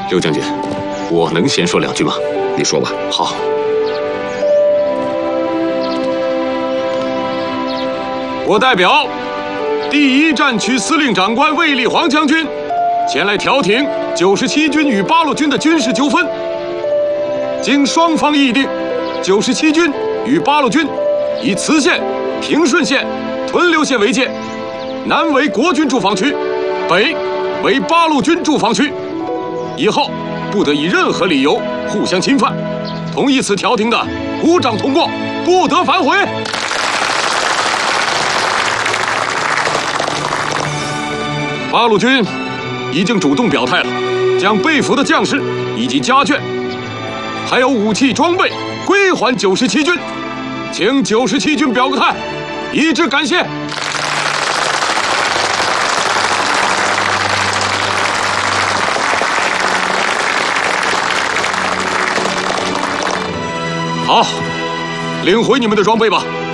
刘将军，我能先说2句吗？ 你说吧。 好。我代表第1战区司令长官卫立煌将军前来调停97军与八路军的军事纠纷。经双方议定，97军与八路军以磁县、平顺县、屯留县为界，南为国军驻防区，北为八路军驻防区。以后不得以任何理由互相侵犯。同意此调停的，鼓掌通过，不得反悔。八路军已经主动表态了，将被俘的将士以及家眷，还有武器装备归还97军，请97军表个态，以致感谢。好，领回你们的装备吧。